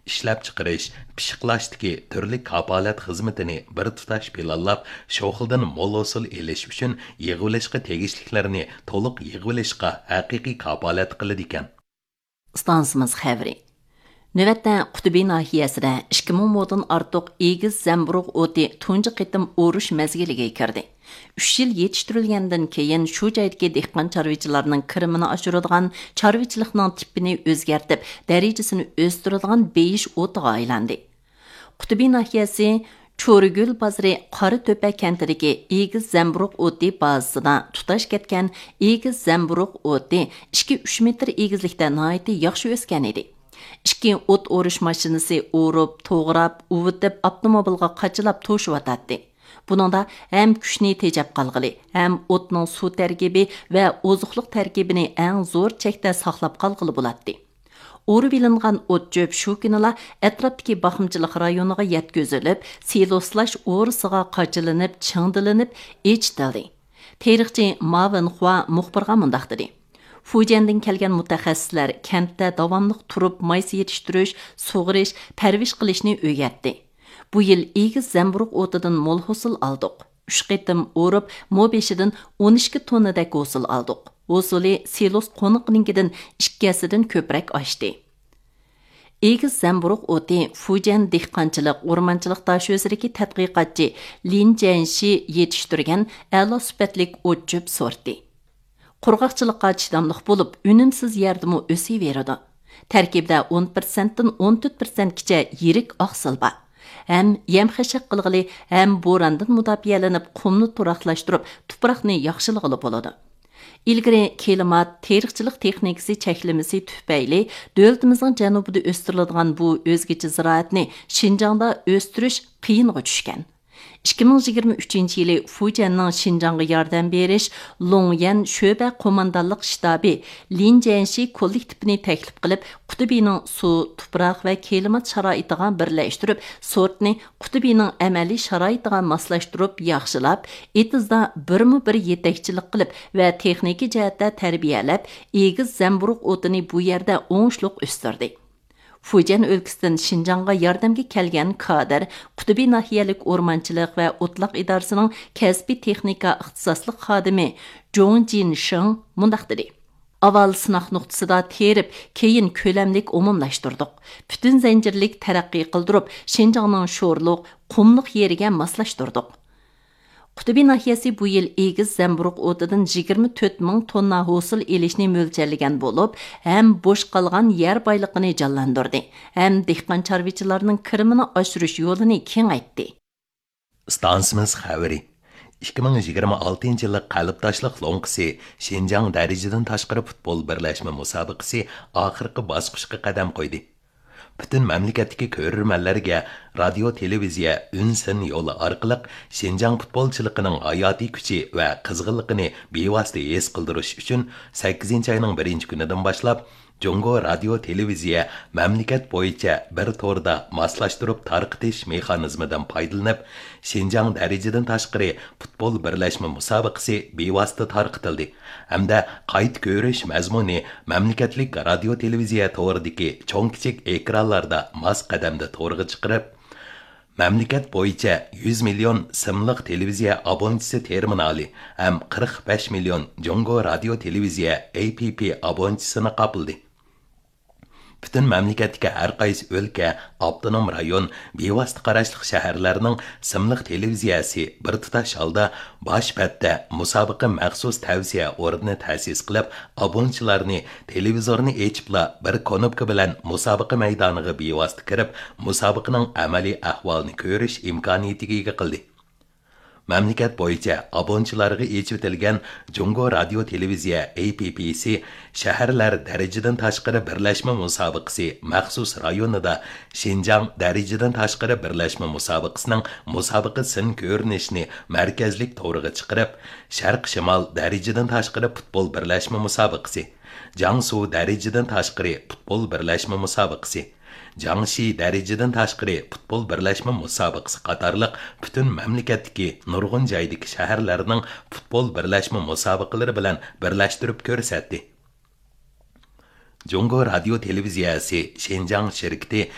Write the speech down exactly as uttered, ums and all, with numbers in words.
ishlab chiqarish, pishiqlashdagi turli kapolat xizmatini bir tutash planlab, shu xildan mo'l hosil elish uchun yig'ilishga tegishliklarini to'liq yig'ilishga haqiqiy kapolat qiladi ekan. Stansimiz xəbri. Növətdə Qutubi nahiyəsində ikki ming moddan artıq egiz zamburug o'ti tunji qitim urush məzgiliga kirdi. uch yil yetishtirilgandan keyin shu joydagi dehqon chorvachilarning kirimini oshiradigan chorvachilikning tipini o'zgartib, darajasini o'stiradigan beyish o'tiga aylandi. Qutubi nahiyasi Cho'rigul bozori Qorato'pa kentidagi egiz zamburug o'ti bazasida tutash ketgan egiz zamburug o'ti ikki uch metr egizlikda nihoyatda yaxshi o'sgan edi. Ikki o't o'rish mashinasi o'rib, to'g'rab, uvitib avtomobilga qachilab to'shivatadi. Buningda ham kuchni tejab qolg'ili, ham o'tning suv tarkibi va oziqliq tarkibini eng zo'r chekda saqlab qolg'ili bo'ladi. O'rib ilingan o't jo'p shu kunila atrofdagi boqimchilik rayoniga yetkazilib, siloslash o'risiga qachilinib, chingdilinib, echitildi. Tarixchi Mavin Xua muxbirga mundaq dedi. Fujiandan kelgan mutaxassislar kentda davomli turib maysa yetishtirish, sug'irish, parvish qilishni o'rgatdi. Bu yil egiz zamburug o'tidan mo'l hosil oldik. uch qitim o'rib, mobeshidan o'n ikki tonnadak hosil oldik. Hosili silos qo'niqninkidan ikkisidan ko'proq oshdi. Egiz zamburug o'ti Fujian dehqonchilik, o'rmonchilik dash o'zidagi tadqiqotchi Lin Jianxi yetishtirgan a'lo sifatli o't jo'p sorti. Qurg'oqchilikqa chidamliq bo'lib, unumsiz yerdimi o'saveradi. Tarkibda o'n persentdan o'n to'rt persentgacha yirik oqsilba. Hem yem xashaq qilg'ili, hem bo'rondan mudofialanib, qumni turaqlashtirib, tuproqni yaxshilag'ili bo'ladi. Ilgari klimat, tarixchilik texnikasi cheklimasi tufayli davlatimizning janubida o'stiriladigan bu o'zgacha ziroatni Xinjiangda o'stirish qiyinga tushgan. ikki ming yigirma uchinchi yili Fujianning Xinjiangga yordam berish Longyan sho'ba qo'mondonlik shtabi Lin Jianxi kollektivini taklif qilib, Qutubining suv, tuproq va klimat sharoitiga birlashtirib, sortni Qutubining amaliy sharoitiga moslashtirib, yaxshilab, etizda birma-bir yetakchilik qilib va texnik jihatda tarbiyalab, egiz zamburug o'tini bu yerda o'ngishliq o'stirdi. Fujian o'lkasidan Xinjiangga yordamga kelgan kadr Qutubi nahiyalik o'rmonchilik va o'tliq idorasining kasbiy texnika ixtisoslik xodimi Zhong Jinsheng mundaq dedi. Avval sinoq nuqtasida terib, keyin ko'lamlik umumlashtirdik. Butun zanjirlik taraqqiy qildirib, Xinjiangning sho'rliq, qumliq yeriga moslashtirdik. Qutubi nahiyasi bu yil egiz zamburug o'tidan yigirma to'rt ming tonna hosil elishni mo'ljallagan bo'lib, ham bo'sh qolgan yer boyligini jonlantirdi, ham dehqon chorvachilarning kirimini oshirish yo'lini kengaytdi. Stansimiz xabari. ikki ming yigirma oltinchi yil qalbdoshlik lonkisi Xinjiang darajadan tashqari futbol birlashma musobaqasi oxirgi bosqichga qadam qo'ydi. Bütün mamlakatdagi ko'rurmanlarga radio televiziya unsin yo'li orqali Xinjiang futbolchiligining hayotiy kuchi va qizg'inligini bevosita his qildirish uchun sakkizinchi oyning birinchi kunidan boshlab Jungo radio televiziya mamlakat bo'yicha bir to'rda moslashtirib tarqitish mexanizmidan foydalanib, Xinjiang darajadan tashqari futbol birlashma musobaqasi bevosita tarqitildi. Hamda qayd ko'rish mazmuni mamlakatlik radio televiziya to'g'ridagi cho'ng kichik ekranlarda mas qadamda to'g'riga chiqarib, mamlakat bo'yicha yuz million simliq televiziya abonachisi terminali ham qirq besh million Jungo radio televiziya A P P abonchisini qabuldi. Bütün mamlakatdagi har qaysi o'lka, avtonom rayon, bevosita qarashli shaharlarning simliq televiziyasi bir tutash holda bosh patda musobaqa maxsus tavsiya o'rnini ta'sis qilib, obunachilarni televizorni echibla bir konopka bilan musobaqa maydoniga bevosita kirib, musobaqaning amaliy ahvolini ko'rish imkoniyatiga ega qildi. Mamlakat bo'yicha obunachilarga echitilgan Jungo radio televiziya A P P'si shaharlar darajadan tashqari birlashma musobaqasi maxsus rayonida Xinjiang darajadan tashqari birlashma musobaqasining musobaqa sin ko'rinishini markazlik to'g'riga chiqarib, Sharq Shimol darajadan tashqari futbol birlashma musobaqasi, Jiangsu darajadan tashqari futbol birlashma musobaqasi, Jiangxi darajadan tashqari futbol birlashma musobaqasi qatorliq butun mamlakatdagi nurg'un joydagi shaharlarning futbol birlashma musobaqalari bilan birlashtirib ko'rsatdi. Jungo radio televiziyasi Xinjiang shirkati